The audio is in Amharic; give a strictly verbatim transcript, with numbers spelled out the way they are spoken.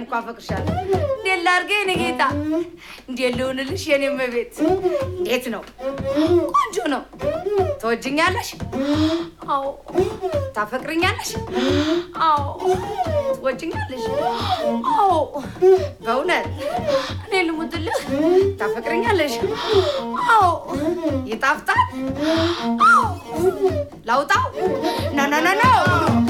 እንኳን ፈቅርሻለሁ እንዴት ላድርግ የኔ ጌታ እንዴት ልሁንልሽ የኔ እመቤት እንዴት ነው ቆንጆ ነው ትወጂኛለሽ አዎ ታፈቅሪኛለሽ አዎ ትወጂኛለሽ አዎ በእውነት እኔ ልሙትልሽ ታፈቅሪኛለሽ አዎ ይጣፍጣል አዎ ላውጣው ና ና ና ና